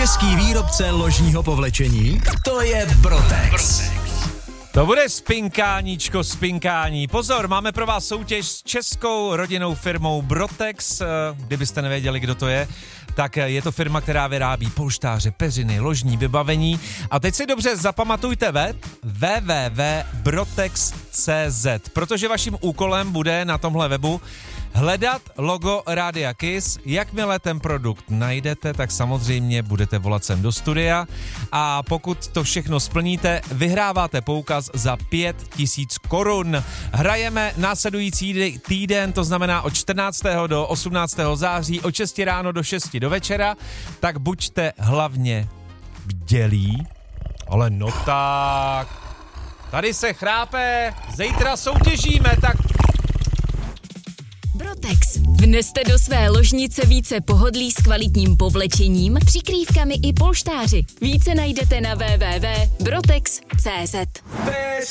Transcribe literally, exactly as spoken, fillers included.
Český výrobce ložního povlečení, to je Brotex. To bude spinkáníčko, spinkání. Pozor, máme pro vás soutěž s českou rodinnou firmou Brotex. Kdybyste nevěděli, kdo to je, tak je to firma, která vyrábí polštáře, peřiny, ložní vybavení. A teď si dobře zapamatujte web w w w tečka brotex tečka c z, protože vaším úkolem bude na tomhle webu hledat logo Rádia Kiss. Jakmile ten produkt najdete, tak samozřejmě budete volat sem do studia a pokud to všechno splníte, vyhráváte poukaz za pět tisíc korun. Hrajeme následující týden, to znamená od čtrnáctého do osmnáctého září, od šesti ráno do šesti do večera, tak buďte hlavně bdělí. Ale no tak, tady se chrápe, zítra soutěžíme, tak... Brotex. Vneste do své ložnice více pohodlí s kvalitním povlečením, přikrývkami i polštáři. Více najdete na w w w tečka brotex tečka c z.